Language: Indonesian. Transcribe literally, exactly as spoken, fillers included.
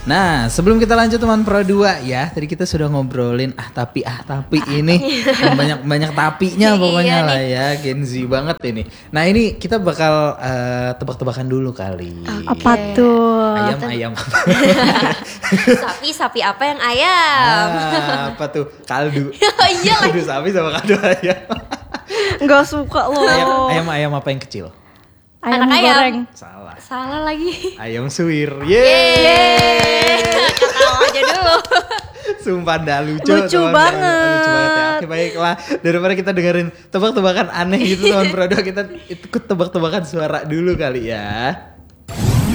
Nah, sebelum kita lanjut teman Pro dua ya, tadi kita sudah ngobrolin ah tapi ah tapi ini banyak banyak tapinya pokoknya Iya lah nih. ya, Gen Z banget ini. Nah ini kita bakal uh, tebak-tebakan dulu kali. Apa tuh? Ayam ayam apa? Sapi, sapi apa yang ayam? Ah, apa tuh? Kaldu. Oh iya Kaldu sapi sama kaldu ayam. Nggak suka loh. Ayam ayam ayam apa yang kecil? Ayam Anak ayam. goreng. Salah. Salah lagi. Ayam suwir. Yeay. Ketawa aja dulu. Sumpah dah lucu. Lucu teman. banget. Lucu banget ya. Oke baiklah. Daripada kita dengerin tebak-tebakan aneh gitu teman Prodo, kita ikut tebak-tebakan suara dulu kali ya.